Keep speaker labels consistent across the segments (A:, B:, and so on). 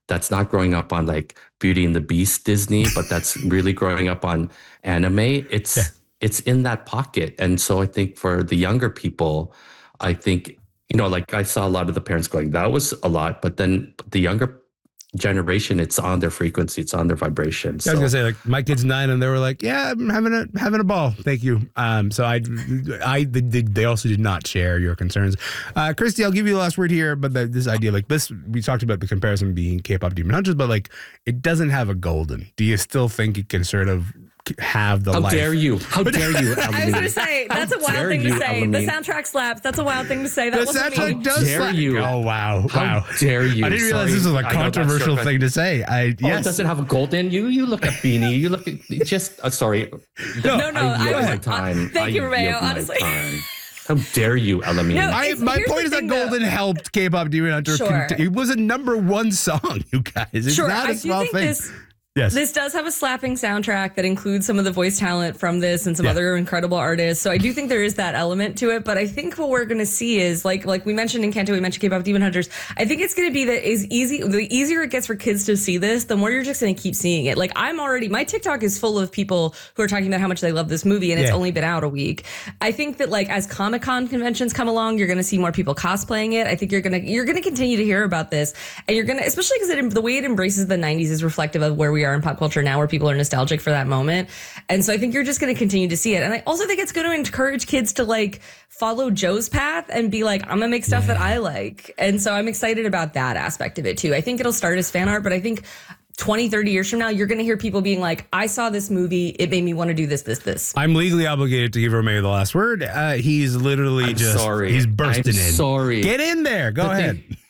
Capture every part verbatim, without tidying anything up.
A: that's not growing up on like Beauty and the Beast Disney, but that's really growing up on anime, it's yeah. it's in that pocket. And so I think for the younger people, I think, you know, like I saw a lot of the parents going, that was a lot, but then the younger generation, it's on their frequency, it's on their vibration. So.
B: I was gonna say, like, my kid's nine, and they were like, "Yeah, I'm having a having a ball, thank you." Um, so I, I, they, they also did not share your concerns. Uh, Christy, I'll give you the last word here, but the, this idea, like this, we talked about the comparison being K-pop Demon Hunters, but like, it doesn't have a golden. Do you still think it can sort of have the
A: How
B: life?
A: dare you? How dare you?
C: I was going to say, that's How a wild thing to say. The soundtrack slaps. That's a wild thing to say. That
B: the soundtrack me. does slap.
A: You.
B: Oh, wow.
A: How
B: wow.
A: dare you?
B: I didn't realize Sorry. this was a controversial know, thing to say. I,
A: oh,
B: yes.
A: It doesn't have a golden. You you look at Beanie. You look at just, uh, sorry.
C: No, no, no.
A: I yield
C: I was,
A: my time.
C: Uh, thank
A: I
C: you, Romeo, honestly.
A: How dare you, Elamine?
C: No,
B: my my point is that Golden though. helped K-pop Demon Hunter.
C: Sure.
B: Cont- it was a number one song, you guys. It's
C: sure,
B: not a
C: I
B: small
C: do think
B: thing.
C: This,
B: Yes.
C: This does have a slapping soundtrack that includes some of the voice talent from this and some yeah. other incredible artists. So I do think there is that element to it. But I think what we're going to see is, like like we mentioned in Kanto, we mentioned K-pop Demon Hunters. I think it's going to be that is easy. The easier it gets for kids to see this, the more you're just going to keep seeing it. Like I'm already, my TikTok is full of people who are talking about how much they love this movie, and yeah. it's only been out a week. I think that like as Comic-Con conventions come along, you're going to see more people cosplaying it. I think you're going to you're going to continue to hear about this, and you're going to, especially because the way it embraces the nineties is reflective of where we are in pop culture now, where people are nostalgic for that moment. And so I think you're just going to continue to see it. And I also think it's going to encourage kids to like follow Joe's path and be like, I'm going to make stuff yeah. that I like. And so I'm excited about that aspect of it too. I think it'll start as fan art, but I think twenty, thirty years from now, you're going to hear people being like, I saw this movie. It made me want to do this, this, this.
B: I'm legally obligated to give Romeo the last word. Uh, he's literally
A: I'm
B: just,
A: sorry.
B: he's bursting
A: I'm
B: in.
A: Sorry.
B: Get in there. Go
A: but
B: ahead.
A: They-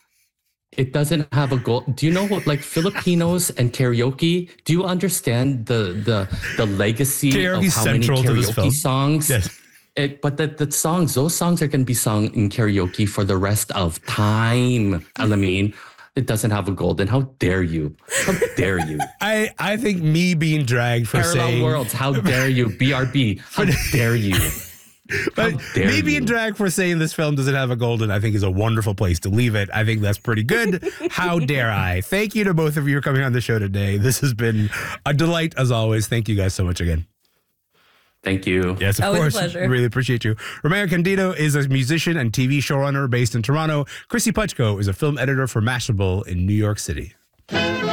A: It doesn't have a goal. Do you know what, like Filipinos and karaoke? Do you understand the the the legacy
B: karaoke
A: of how many karaoke songs?
B: Yes.
A: It, but the, the songs, those songs are going to be sung in karaoke for the rest of time. Elamine, it doesn't have a golden. How dare you? How dare you?
B: I, I think me being dragged for
A: Parallel
B: saying...
A: worlds. How dare you? B R B. How dare you?
B: But me being dragged for saying this film doesn't have a golden, I think, is a wonderful place to leave it. I think that's pretty good. How dare I? Thank you to both of you for coming on the show today. This has been a delight, as always. Thank you guys so much again.
A: Thank you.
B: Yes, of
C: Always
B: course.
C: a pleasure.
B: Really appreciate you. Romeo Candido is a musician and T V showrunner based in Toronto. Chrissy Puchko is a film editor for Mashable in New York City.